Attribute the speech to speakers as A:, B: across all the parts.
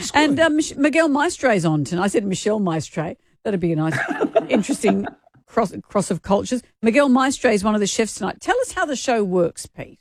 A: And Miguel Maestre's on tonight. I said Michelle Maestre. That'd be a nice, interesting cross of cultures. Miguel Maestre is one of the chefs tonight. Tell us how the show works, Pete.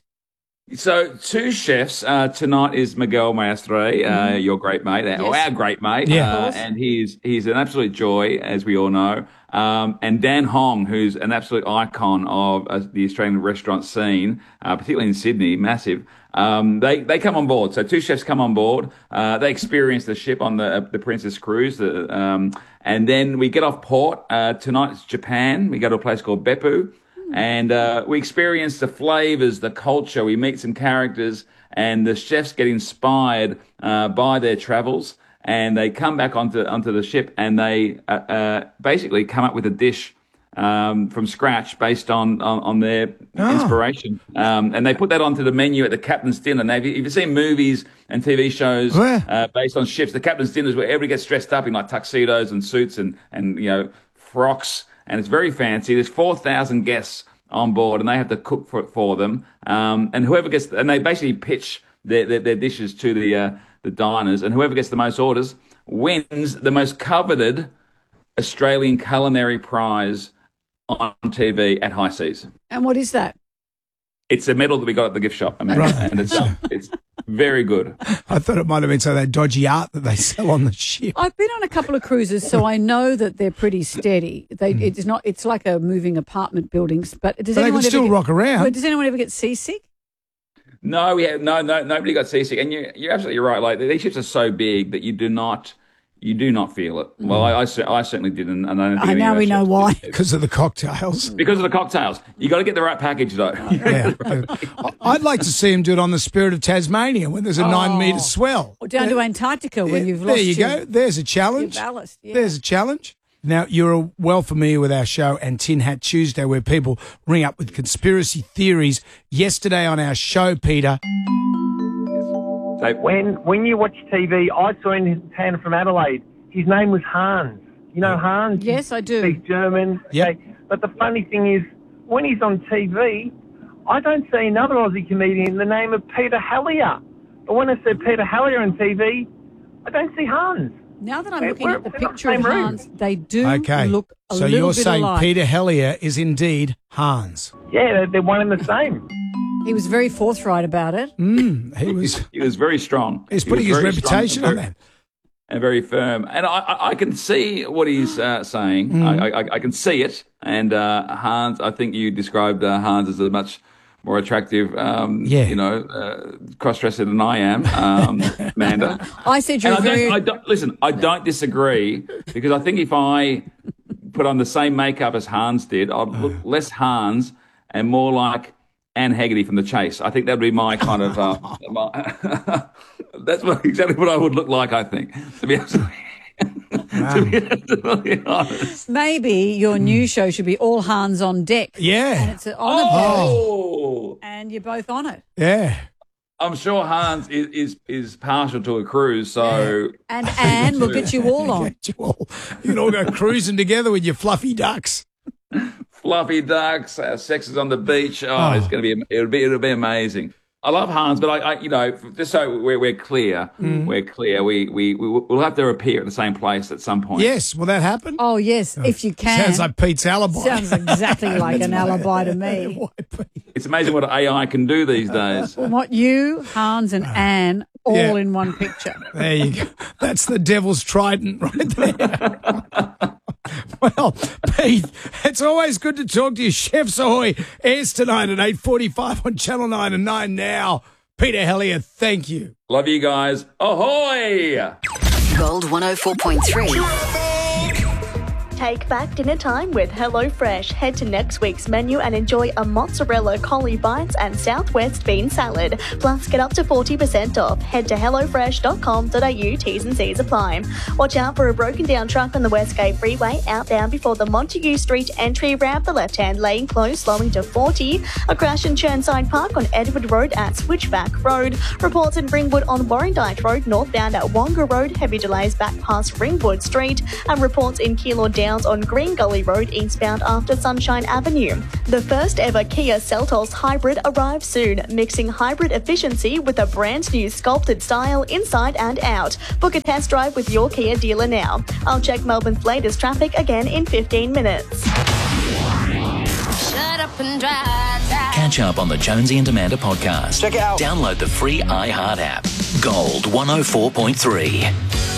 B: So 2 chefs. Tonight is Miguel Maestre, your great mate, or our great mate. And he's an absolute joy, as we all know. And Dan Hong, who's an absolute icon of the Australian restaurant scene, particularly in Sydney, massive. They come on board. So 2 chefs come on board. They experience the ship on the Princess Cruise. And then we get off port. Tonight it's Japan. We go to a place called Beppu. And we experience the flavors, the culture. We meet some characters, and the chefs get inspired by their travels. And they come back onto the ship, and they basically come up with a dish from scratch based on their inspiration. And they put that onto the menu at the captain's dinner. Now, if you've seen movies and TV shows based on ships, the captain's dinner is where everybody gets dressed up in like tuxedos and suits and frocks. And it's very fancy. There's 4,000 guests on board, and they have to cook for them. And whoever gets, and they basically pitch their dishes to the diners, and whoever gets the most orders wins the most coveted Australian culinary prize on TV at High Seas.
A: And what is that?
B: It's a medal that we got at the gift shop, and it's very good.
C: I thought it might have been some of that dodgy art that they sell on the ship.
A: I've been on a couple of cruises, so I know that they're pretty steady. It's like a moving apartment buildings, but
C: they can still rock around.
A: Does anyone ever get seasick?
B: No, nobody got seasick, and you're absolutely right. Like, these ships are so big that you do not feel it. Well, I certainly didn't, and I don't think
A: now we know why.
C: Because of the cocktails.
B: Because of the cocktails. You got to get the right package, though.
C: Yeah. I'd like to see him do it on the Spirit of Tasmania when there's a 9-metre swell.
A: Or down to Antarctica when you've lost.
C: There you go. There's a challenge.
A: Ballast. Yeah.
C: There's a challenge. Now, you're well familiar with our show and Tin Hat Tuesday, where people ring up with conspiracy theories. Yesterday on our show, Peter.
D: So when you watch TV, I saw in town from Adelaide. His name was Hans. You know Hans?
A: Yes, I do.
D: He's German.
C: Yep.
D: Okay. But the funny thing is, when he's on TV, I don't see another Aussie comedian the name of Peter Hellier. But when I see Peter Hellier on TV, I don't see Hans.
A: Now that I'm looking at the picture of Hans, they do look a little bit alike.
C: So you're saying Peter Hellier is indeed Hans?
D: Yeah, they're one and the same.
A: He was very forthright about it.
B: He was very strong.
C: He's putting his reputation on that.
B: And very firm. And I can see what he's saying. I can see it. And Hans, I think you described Hans as a much more attractive, cross-dresser than I am, Amanda.
A: I said you're
B: I don't disagree, because I think if I put on the same makeup as Hans did, I'd look less Hans and more like Anne Haggerty from The Chase. I think that would be my kind of... that's exactly what I would look like, I think, to be absolutely honest.
A: Maybe your new show should be All Hands on Deck.
C: Yeah.
A: And it's on and you're both on it.
C: Yeah.
B: I'm sure Hans is partial to a cruise, so...
A: And Anne will get you all on.
C: You can all go cruising together with your fluffy ducks.
B: Fluffy ducks, sex is on the beach. It's going to be, it'll be amazing. I love Hans, but I just so we're clear, we'll have to appear at the same place at some point.
C: Yes, will that happen?
A: Oh yes, if you can.
C: Sounds like Pete's alibi.
A: Sounds exactly like an alibi to me.
B: It's amazing what AI can do these days.
A: What you, Hans, and Anne all in one picture.
C: There you go. That's the devil's trident right there. Well, Pete, it's always good to talk to you. Chefs Ahoy airs tonight at 8:45 on Channel 9 and 9 Now. Peter Hellier, thank you.
B: Love you guys. Ahoy!
E: Gold 104.3.
F: Take back dinner time with HelloFresh. Head to next week's menu and enjoy a mozzarella collie bites and southwest bean salad. Plus, get up to 40% off. Head to hellofresh.com.au. T's and C's apply. Watch out for a broken down truck on the Westgate Freeway outbound before the Montague Street entry ramp. The left-hand lane closed, slowing to 40. A crash in Churnside Park on Edward Road at Switchback Road. Reports in Ringwood on Warrandyte Road northbound at Wonga Road. Heavy delays back past Ringwood Street. And reports in Keilor Downs found on Green Gully Road eastbound after Sunshine Avenue. The first ever Kia Seltos Hybrid arrives soon, mixing hybrid efficiency with a brand new sculpted style inside and out. Book a test drive with your Kia dealer now. I'll check Melbourne's latest traffic again in 15 minutes.
G: Shut up and drive. Catch up on the Jonesy and Amanda podcast.
H: Check it out.
G: Download the free iHeart app. Gold 104.3.